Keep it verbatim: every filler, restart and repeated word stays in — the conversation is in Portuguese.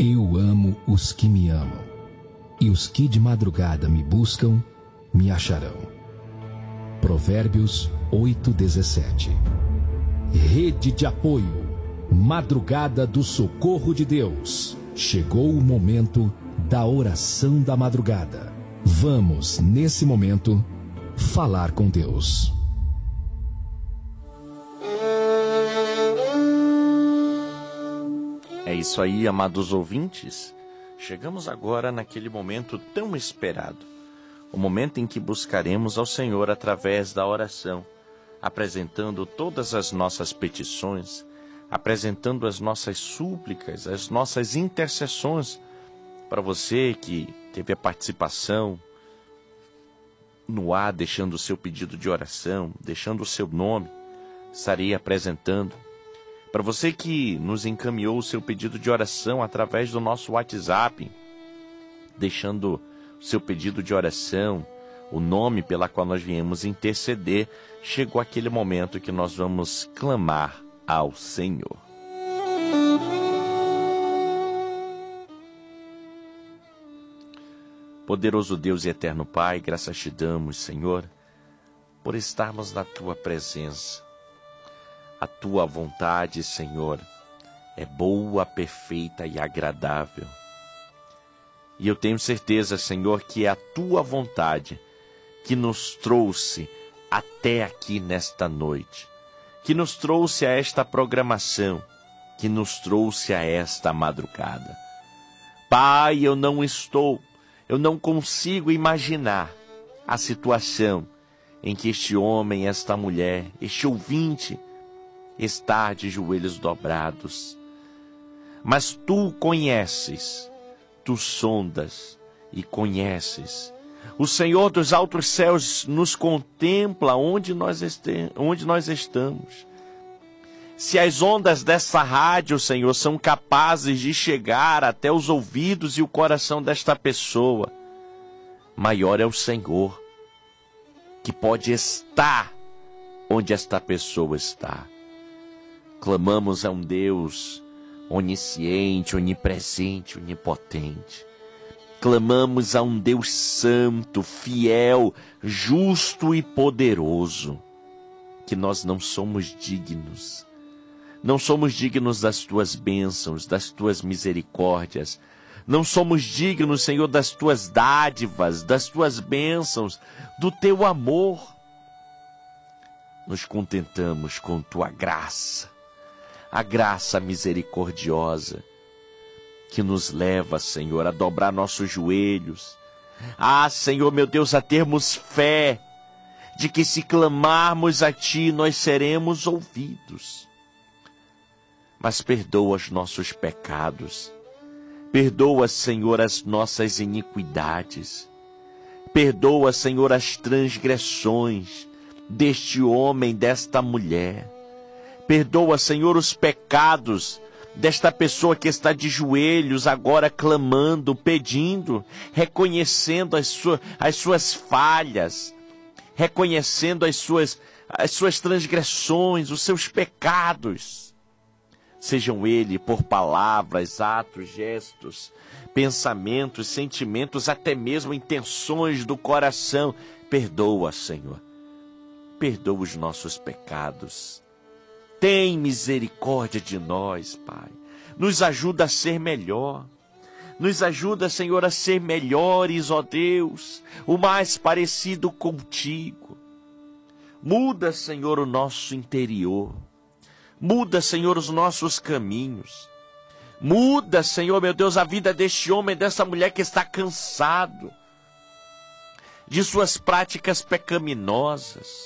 Eu amo os que me amam, e os que de madrugada me buscam, me acharão. Provérbios oito, dezessete. Rede de apoio, madrugada do socorro de Deus. Chegou o momento da oração da madrugada. Vamos, nesse momento, falar com Deus. É isso aí, amados ouvintes. Chegamos agora naquele momento tão esperado. O momento em que buscaremos ao Senhor através da oração, apresentando todas as nossas petições, apresentando as nossas súplicas, as nossas intercessões. Para você que teve a participação no ar, deixando o seu pedido de oração, deixando o seu nome, estarei apresentando. Para você que nos encaminhou o seu pedido de oração através do nosso WhatsApp, deixando o seu pedido de oração, o nome pela qual nós viemos interceder, chegou aquele momento que nós vamos clamar ao Senhor. Poderoso Deus e eterno Pai, graças te damos, Senhor, por estarmos na Tua presença. A Tua vontade, Senhor, é boa, perfeita e agradável. E eu tenho certeza, Senhor, que é a Tua vontade que nos trouxe até aqui nesta noite, que nos trouxe a esta programação, que nos trouxe a esta madrugada. Pai, eu não estou, eu não consigo imaginar a situação em que este homem, esta mulher, este ouvinte, está de joelhos dobrados. Mas Tu conheces, Tu sondas e conheces. O Senhor dos altos céus nos contempla onde nós, este, onde nós estamos. Se as ondas dessa rádio, Senhor, são capazes de chegar até os ouvidos e o coração desta pessoa, maior é o Senhor, que pode estar onde esta pessoa está. Clamamos a um Deus onisciente, onipresente, onipotente. Clamamos a um Deus santo, fiel, justo e poderoso, que nós não somos dignos. Não somos dignos das Tuas bênçãos, das Tuas misericórdias. Não somos dignos, Senhor, das Tuas dádivas, das Tuas bênçãos, do Teu amor. Nos contentamos com Tua graça, a graça misericordiosa, que nos leva, Senhor, a dobrar nossos joelhos. Ah, Senhor, meu Deus, a termos fé de que se clamarmos a Ti, nós seremos ouvidos. Mas perdoa os nossos pecados. Perdoa, Senhor, as nossas iniquidades. Perdoa, Senhor, as transgressões deste homem, desta mulher. Perdoa, Senhor, os pecados desta pessoa que está de joelhos agora clamando, pedindo, reconhecendo as, sua, as suas falhas, reconhecendo as suas, as suas transgressões, os seus pecados. Sejam eles por palavras, atos, gestos, pensamentos, sentimentos, até mesmo intenções do coração. Perdoa, Senhor. Perdoa os nossos pecados. Tem misericórdia de nós, Pai. Nos ajuda a ser melhor. Nos ajuda, Senhor, a ser melhores, ó Deus, o mais parecido contigo. Muda, Senhor, o nosso interior. Muda, Senhor, os nossos caminhos. Muda, Senhor, meu Deus, a vida deste homem, dessa mulher que está cansado de suas práticas pecaminosas.